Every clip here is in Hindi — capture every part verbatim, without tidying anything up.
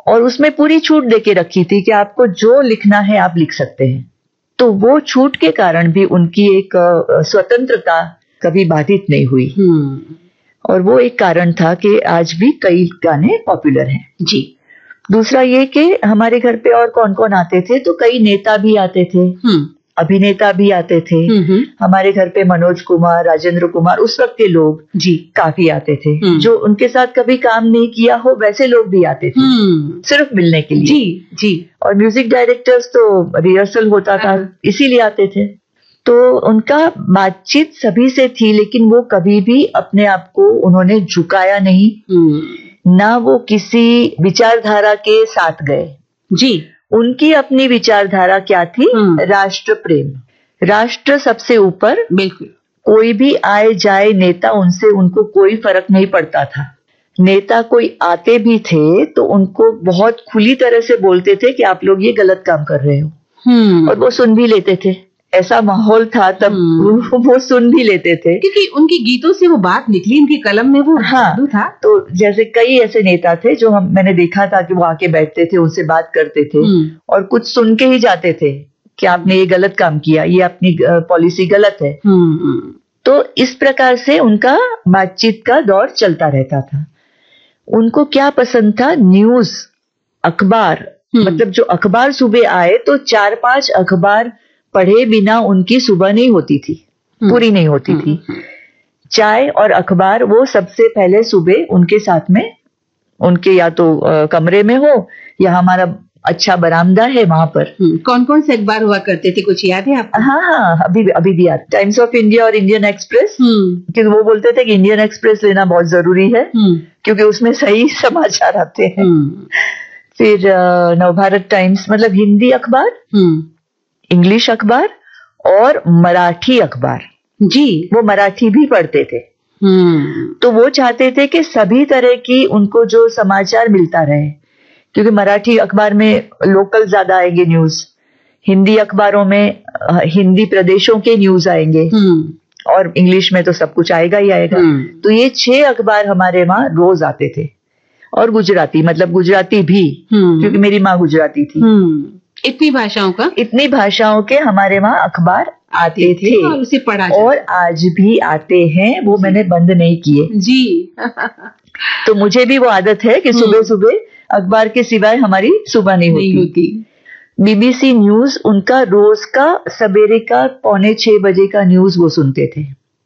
और उसमें पूरी छूट देके रखी थी कि आपको जो लिखना है आप लिख सकते हैं। तो वो छूट के कारण भी उनकी एक स्वतंत्रता कभी बाधित नहीं हुई। और वो एक कारण था कि आज भी कई गाने पॉपुलर हैं। जी। दूसरा ये कि हमारे घर पे और कौन कौन आते थे, तो कई नेता भी आते थे, अभिनेता भी आते थे। हमारे घर पे मनोज कुमार, राजेंद्र कुमार, उस वक्त के लोग जी काफी आते थे। जो उनके साथ कभी काम नहीं किया हो वैसे लोग भी आते थे सिर्फ मिलने के लिए। जी जी। और म्यूजिक डायरेक्टर्स तो रिहर्सल होता था इसीलिए आते थे। तो उनका बातचीत सभी से थी, लेकिन वो कभी भी अपने आप को उन्होंने झुकाया नहीं, ना वो किसी विचारधारा के साथ गए। जी। उनकी अपनी विचारधारा क्या थी? राष्ट्र प्रेम, राष्ट्र सबसे ऊपर। बिल्कुल। कोई भी आए जाए नेता, उनसे उनको कोई फर्क नहीं पड़ता था। नेता कोई आते भी थे तो उनको बहुत खुली तरह से बोलते थे कि आप लोग ये गलत काम कर रहे हो, और वो सुन भी लेते थे। ऐसा माहौल था तब, वो सुन भी लेते थे क्योंकि उनके गीतों से वो बात निकली, उनकी कलम में वो हाँ था। तो जैसे कई ऐसे नेता थे जो हम मैंने देखा था कि वो आके बैठते थे, उनसे बात करते थे और कुछ सुन के ही जाते थे कि आपने ये गलत काम किया, ये अपनी पॉलिसी गलत है। तो इस प्रकार से उनका बातचीत का दौर चलता रहता था। उनको क्या पसंद था? न्यूज, अखबार। मतलब जो अखबार सुबह आए तो चार पांच अखबार पढ़े बिना उनकी सुबह नहीं होती थी, पूरी नहीं होती थी। चाय और अखबार वो सबसे पहले सुबह उनके साथ में, उनके या तो कमरे में हो या हमारा अच्छा बरामदा है वहां पर। कौन कौन से अखबार हुआ करते थे, कुछ याद है आपको? हाँ हाँ, अभी अभी भी याद। टाइम्स ऑफ इंडिया और इंडियन एक्सप्रेस, क्योंकि वो बोलते थे कि इंडियन एक्सप्रेस लेना बहुत जरूरी है क्योंकि उसमें सही समाचार आते हैं। फिर नवभारत टाइम्स, मतलब हिंदी अखबार, इंग्लिश अखबार और मराठी अखबार। जी। वो मराठी भी पढ़ते थे। तो वो चाहते थे कि सभी तरह की उनको जो समाचार मिलता रहे, क्योंकि मराठी अखबार में लोकल ज्यादा आएंगे न्यूज, हिंदी अखबारों में हिंदी प्रदेशों के न्यूज आएंगे और इंग्लिश में तो सब कुछ आएगा ही आएगा। तो ये छह अखबार हमारे वहां रोज आते थे। और गुजराती, मतलब गुजराती भी, क्योंकि मेरी माँ गुजराती थी। इतनी भाषाओं का, इतनी भाषाओं के हमारे वहां अखबार आते थे, थे और उसे पढ़ा और आज भी आते हैं, वो मैंने बंद नहीं किए जी। तो मुझे भी वो आदत है कि सुबह सुबह अखबार के सिवाय हमारी सुबह नहीं होती, नहीं होती। बीबीसी न्यूज, उनका रोज का सवेरे का पौने छह बजे का न्यूज वो सुनते थे।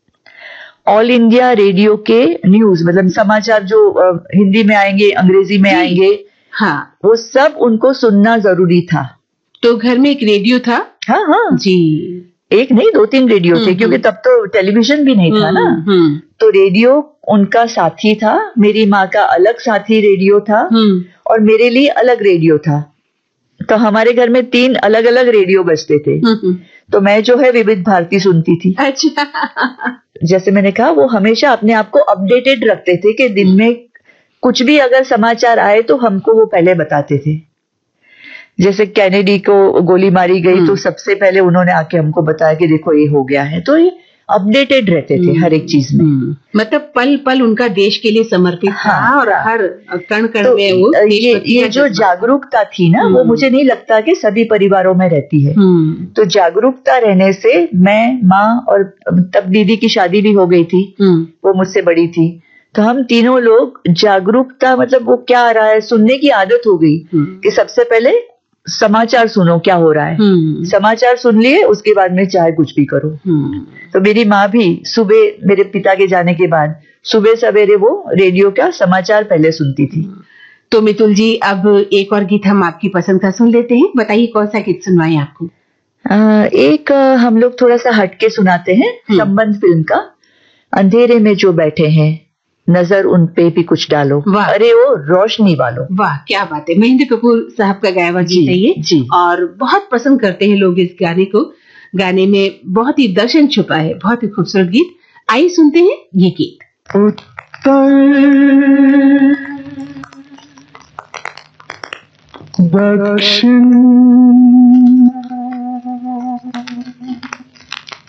ऑल इंडिया रेडियो के न्यूज, मतलब समाचार जो हिंदी में आएंगे, अंग्रेजी में आएंगे, हाँ, वो सब उनको सुनना जरूरी था। तो घर में एक रेडियो था? हाँ हाँ जी। एक नहीं, दो तीन रेडियो थे, क्योंकि तब तो टेलीविजन भी नहीं था ना। तो रेडियो उनका साथी था। मेरी माँ का अलग साथी रेडियो था और मेरे लिए अलग रेडियो था। तो हमारे घर में तीन अलग अलग रेडियो बजते थे। तो मैं जो है विविध भारती सुनती थी। अच्छा। जैसे मैंने कहा, वो हमेशा अपने आप को अपडेटेड रखते थे कि दिन में कुछ भी अगर समाचार आए तो हमको वो पहले बताते थे। जैसे कैनेडी को गोली मारी गई तो सबसे पहले उन्होंने आके हमको बताया कि देखो ये हो गया है। तो ये अपडेटेड रहते थे हर एक चीज में। मतलब पल पल उनका देश के लिए समर्पित था। हाँ, और हर कण कण में वो ये, ये जो जागरूकता थी ना, वो मुझे नहीं लगता कि सभी परिवारों में रहती है। तो जागरूकता रहने से मैं, माँ, और तब दीदी की शादी भी हो गई थी, वो मुझसे बड़ी थी, तो हम तीनों लोग जागरूकता, मतलब वो क्या आ रहा है सुनने की आदत हो गई कि सबसे पहले समाचार सुनो क्या हो रहा है। समाचार सुन लिए, उसके बाद में चाहे कुछ भी करो। तो मेरी माँ भी सुबह, मेरे पिता के जाने के बाद सुबह सवेरे वो रेडियो का समाचार पहले सुनती थी। तो मितुल जी, अब एक और गीत हम आपकी पसंद का सुन लेते हैं। बताइए कौन सा गीत सुनवाएं आपको? आ, एक हम लोग थोड़ा सा हटके सुनाते हैं, संबंध फिल्म का, अंधेरे में जो बैठे हैं नजर उन पे भी कुछ डालो, अरे वो रोशनी वालों। वाह, क्या बात है। महेंद्र कपूर साहब का गाया हुआ गीत है ये, और बहुत पसंद करते हैं लोग इस गाने को। गाने में बहुत ही दर्शन छुपा है, बहुत ही खूबसूरत गीत। आइए सुनते हैं ये गीत। उत्तर दक्षिण